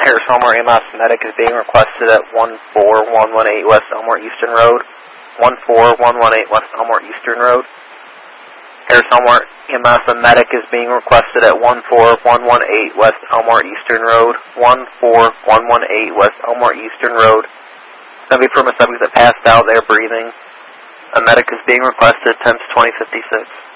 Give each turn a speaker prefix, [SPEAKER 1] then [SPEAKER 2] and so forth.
[SPEAKER 1] Harris Elmore EMS medic is being requested at 14118 West Elmore Eastern Road. 14118 West Elmore Eastern Road. Harris Elmore EMS medic is being requested at 14118 West Elmore Eastern Road. 14118 West Elmore Eastern Road. It's going to be from a subject that passed out there breathing. A medic is being requested, 10 to 2056.